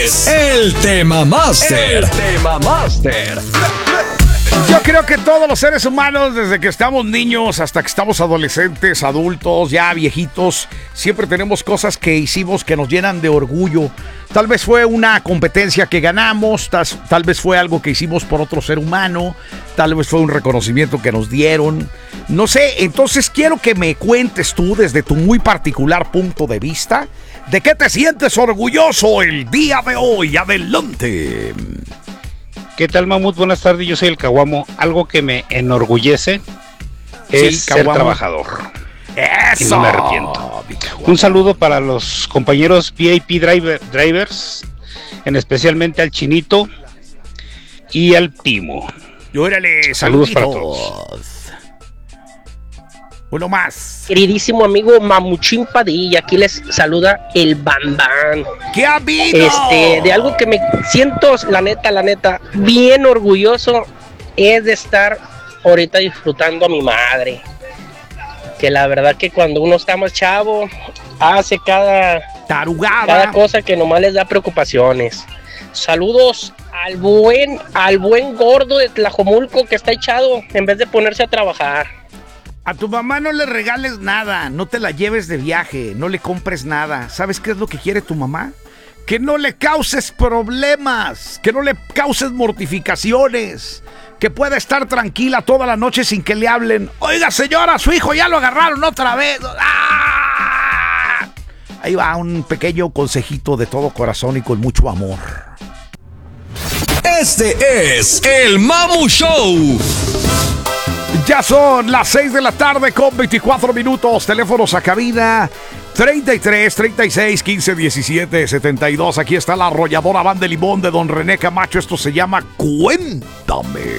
El Tema Master. Yo creo que todos los seres humanos, desde que estamos niños hasta que estamos adolescentes, adultos, ya viejitos, siempre tenemos cosas que hicimos que nos llenan de orgullo. Tal vez fue una competencia que ganamos, tal vez fue algo que hicimos por otro ser humano, tal vez fue un reconocimiento que nos dieron. No sé, entonces quiero que me cuentes tú desde tu muy particular punto de vista, ¿de qué te sientes orgulloso el día de hoy? Adelante. ¿Qué tal, Mamut? Buenas tardes, yo soy el Caguamo. Algo que me enorgullece es ser trabajador. ¡Eso! Y no me arrepiento. Un saludo para los compañeros VIP drivers, especialmente al Chinito y al Timo. Órale, saludos para todos. Uno más. Queridísimo amigo Mamuchín Padilla, aquí les saluda el Bambán. ¿Qué ha habido? De algo que me siento, la neta, bien orgulloso es de estar ahorita disfrutando a mi madre. Que la verdad que cuando uno está más chavo, hace cada cosa que nomás les da preocupaciones. Saludos al buen gordo de Tlajomulco que está echado en vez de ponerse a trabajar. A tu mamá no le regales nada, no te la lleves de viaje, no le compres nada. ¿Sabes qué es lo que quiere tu mamá? Que no le causes problemas, que no le causes mortificaciones, que pueda estar tranquila toda la noche sin que le hablen. Oiga, señora, su hijo ya lo agarraron otra vez. ¡Ah! Ahí va un pequeño consejito de todo corazón y con mucho amor. Este es el Mamu Show. Ya son las 6 de la tarde con 24 minutos. Teléfonos a cabina 33 36 15 17 72. Aquí está la arrolladora Van de Limón de Don René Camacho. Esto se llama Cuéntame.